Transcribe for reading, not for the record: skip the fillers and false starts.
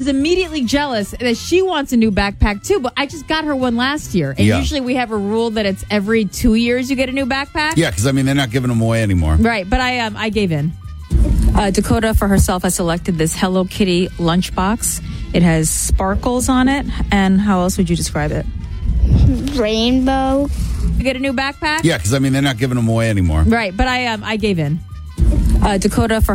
immediately jealous that she wants a new backpack too, but I just got her one last year. And usually we have a rule that it's every 2 years you get a new backpack. Yeah, because, they're not giving them away anymore. Right, but I gave in. Dakota, for herself, has selected this Hello Kitty lunchbox. It has sparkles on it. And how else would you describe it? Rainbow. You get a new backpack? Yeah, because, they're not giving them away anymore. Right, but I gave in. Dakota, for